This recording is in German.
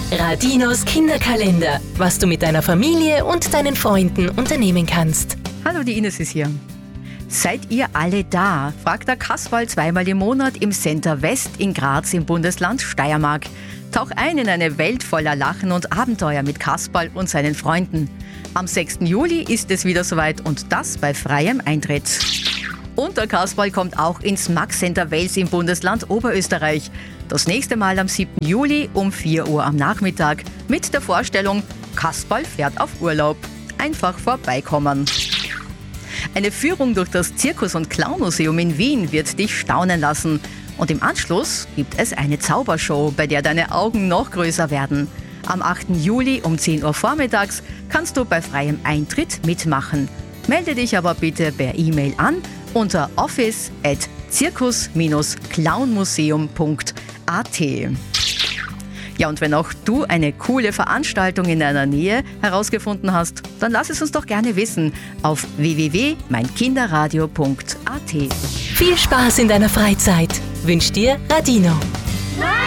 Radinos Kinderkalender, was du mit deiner Familie und deinen Freunden unternehmen kannst. Hallo, die Ines ist hier. Seid ihr alle da? Fragt der Kasperl zweimal im Monat im Center West in Graz im Bundesland Steiermark. Tauch ein in eine Welt voller Lachen und Abenteuer mit Kasperl und seinen Freunden. Am 6. Juli ist es wieder soweit und das bei freiem Eintritt. Und der Kasperl kommt auch ins Max Center Wels im Bundesland Oberösterreich. Das nächste Mal am 7. Juli um 4 Uhr am Nachmittag mit der Vorstellung Kasperl fährt auf Urlaub. Einfach vorbeikommen. Eine Führung durch das Zirkus- und Clownmuseum in Wien wird dich staunen lassen. Und im Anschluss gibt es eine Zaubershow, bei der deine Augen noch größer werden. Am 8. Juli um 10 Uhr vormittags kannst du bei freiem Eintritt mitmachen. Melde dich aber bitte per E-Mail an unter office@zirkus-clownmuseum.at. Ja, und wenn auch du eine coole Veranstaltung in deiner Nähe herausgefunden hast, dann lass es uns doch gerne wissen auf www.meinkinderradio.at. Viel Spaß in deiner Freizeit wünscht dir Radino.